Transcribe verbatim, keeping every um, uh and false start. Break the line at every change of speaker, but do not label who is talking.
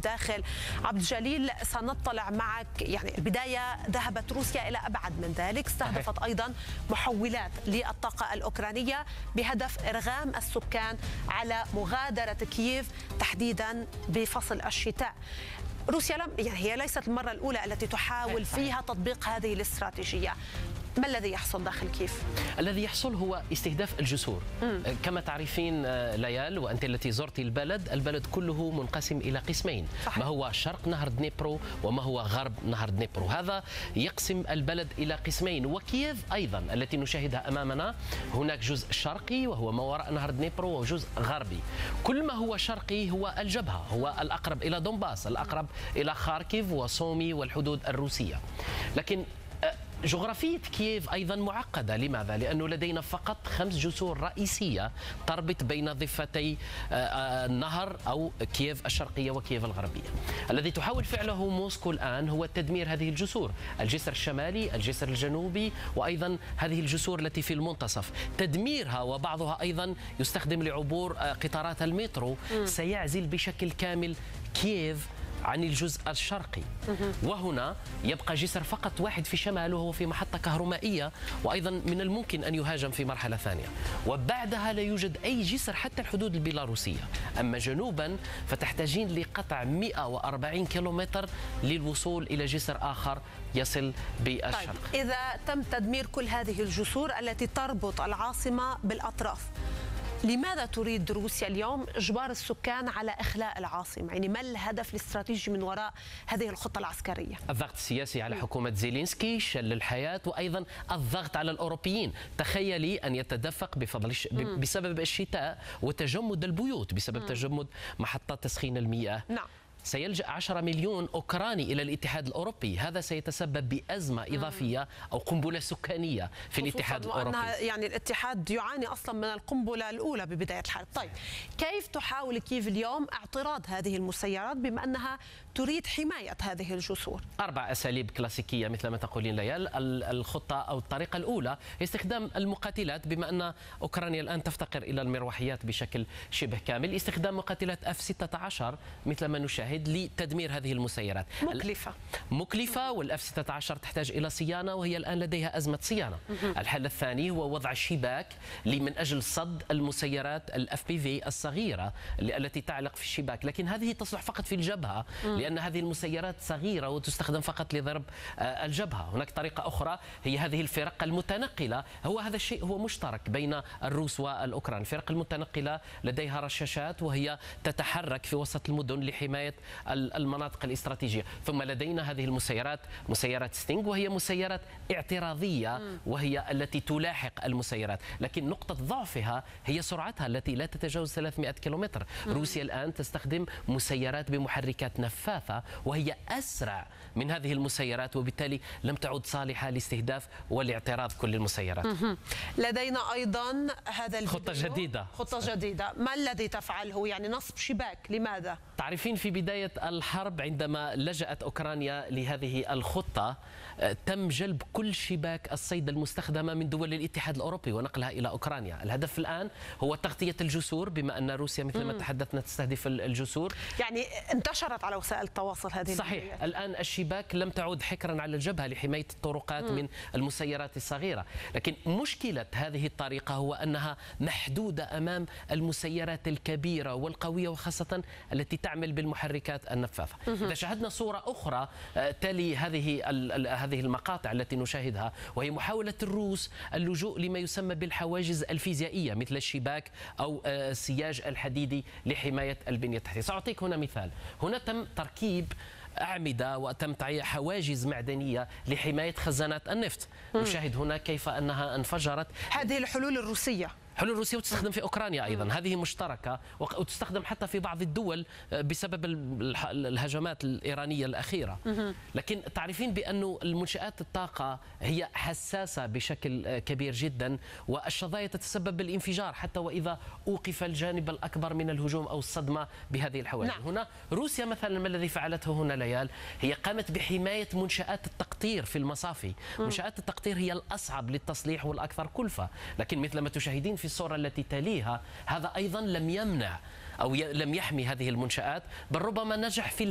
الداخل. عبد الجليل، سنطلع معك، يعني البداية ذهبت روسيا إلى أبعد من ذلك، استهدفت أيضا محولات للطاقة الأوكرانية بهدف إرغام السكان على مغادرة كييف تحديدا بفصل الشتاء. روسيا لم يعني هي ليست المرة الأولى التي تحاول فيها تطبيق هذه الاستراتيجية. ما الذي يحصل داخل كييف؟
الذي يحصل هو استهداف الجسور. مم. كما تعرفين ليال وأنت التي زرت البلد، البلد كله منقسم إلى قسمين. صحيح. ما هو شرق نهر دنيبرو وما هو غرب نهر دنيبرو. هذا يقسم البلد إلى قسمين. وكييف أيضا التي نشاهدها أمامنا، هناك جزء شرقي وهو ما وراء نهر دنيبرو وجزء غربي. كل ما هو شرقي هو الجبهة، هو الأقرب إلى دونباس، الأقرب إلى خاركيف وسومي والحدود الروسية. لكن جغرافية كييف أيضا معقدة. لماذا؟ لأنه لدينا فقط خمس جسور رئيسية تربط بين ضفتي النهر أو كييف الشرقية وكييف الغربية. الذي تحاول فعله موسكو الآن هو تدمير هذه الجسور، الجسر الشمالي، الجسر الجنوبي، وأيضا هذه الجسور التي في المنتصف. تدميرها وبعضها أيضا يستخدم لعبور قطارات المترو سيعزل بشكل كامل كييف عن الجزء الشرقي. وهنا يبقى جسر فقط واحد في شماله، وهو في محطة كهرومائية، وأيضا من الممكن أن يهاجم في مرحلة ثانية. وبعدها لا يوجد أي جسر حتى الحدود البيلاروسية. أما جنوبا فتحتاجين لقطع مئة وأربعين كيلومتر للوصول إلى جسر آخر يصل بالشرق.
طيب، إذا تم تدمير كل هذه الجسور التي تربط العاصمة بالأطراف، لماذا تريد روسيا اليوم إجبار السكان على إخلاء العاصمة؟ يعني ما الهدف الاستراتيجي من وراء هذه الخطة العسكرية؟
الضغط السياسي على حكومة زيلينسكي، شل الحياة، وأيضا الضغط على الأوروبيين. تخيلي أن يتدفق بفضل الش... بسبب الشتاء وتجمد البيوت، بسبب مم. تجمد محطات تسخين المياه. نعم. سيلجأ عشرة مليون أوكراني إلى الاتحاد الأوروبي. هذا سيتسبب بأزمة إضافية أو قنبلة سكانية في الاتحاد الأوروبي.
يعني الاتحاد يعاني أصلا من القنبلة الأولى ببداية الحرب. طيب، كيف تحاول كييف اليوم اعتراض هذه المسيرات بما أنها تريد حماية هذه الجسور؟
أربع أساليب كلاسيكية مثل ما تقولين ليال. الخطة أو الطريقة الأولى استخدام المقاتلات، بما أن أوكرانيا الآن تفتقر إلى المروحيات بشكل شبه كامل. استخدام مقاتلات أف ستة عشر مثل ما نشاهد لتدمير هذه المسيرات.
مكلفة
مكلفة والأف ستة عشر تحتاج إلى صيانة، وهي الآن لديها أزمة صيانة. الحل الثاني هو وضع شباك من أجل صد المسيرات الأف بي في الصغيرة التي تعلق في الشباك، لكن هذه تصلح فقط في الجبهة لأن هذه المسيرات صغيرة وتستخدم فقط لضرب الجبهة. هناك طريقة أخرى هي هذه الفرق المتنقلة. هو هذا الشيء هو مشترك بين الروس والأوكران. الفرق المتنقلة لديها رشاشات وهي تتحرك في وسط المدن لحماية المناطق الاستراتيجية. ثم لدينا هذه المسيرات، مسيرات ستينغ، وهي مسيرات اعتراضية وهي التي تلاحق المسيرات، لكن نقطة ضعفها هي سرعتها التي لا تتجاوز ثلاثمئة كيلومتر. روسيا الآن تستخدم مسيرات بمحركات نفاثة وهي أسرع من هذه المسيرات، وبالتالي لم تعد صالحة لاستهداف ولاعتراض كل المسيرات.
لدينا أيضا هذا
خطة جديدة.
خطة جديدة، ما الذي تفعله؟ يعني نصب شباك، لماذا؟
تعرفين في بداية الحرب عندما لجأت أوكرانيا لهذه الخطة تم جلب كل شباك الصيد المستخدمة من دول الاتحاد الأوروبي ونقلها إلى أوكرانيا. الهدف الآن هو تغطية الجسور، بما أن روسيا مثل ما تحدثنا تستهدف الجسور.
يعني انتشرت على وسائل التواصل هذه
صحيح البداية. الآن الشباك لم تعد حكرا على الجبهة لحماية الطرقات مم. من المسيرات الصغيرة، لكن مشكلة هذه الطريقة هو أنها محدودة أمام المسيرات الكبيرة والقوية، وخاصة التي تعمل بالمحركات النفاثة. إذا شاهدنا صورة أخرى تلي هذه هذه المقاطع التي نشاهدها، وهي محاولة الروس اللجوء لما يسمى بالحواجز الفيزيائية مثل الشباك أو السياج الحديدي لحماية البنية التحتية. سأعطيك هنا مثال. هنا تم تركيب أعمدة وتم تعيين حواجز معدنية لحماية خزانات النفط. نشاهد هنا كيف أنها انفجرت.
هذه الحلول الروسية
حلول روسيا وتستخدم في أوكرانيا أيضا. هذه مشتركة وتستخدم حتى في بعض الدول بسبب الهجمات الإيرانية الأخيرة. لكن تعرفين بأن المنشآت الطاقة هي حساسة بشكل كبير جدا، والشظايا تتسبب بالانفجار حتى وإذا أوقف الجانب الأكبر من الهجوم أو الصدمة بهذه الحواجز. نعم. هنا روسيا مثلا ما الذي فعلته هنا ليال؟ هي قامت بحماية منشآت التقطير في المصافي. منشآت التقطير هي الأصعب للتصليح والأكثر كلفة، لكن مثل ما تشاهدين في الصورة التي تليها هذا أيضا لم يمنع أو لم يحمي هذه المنشآت، بل ربما نجح في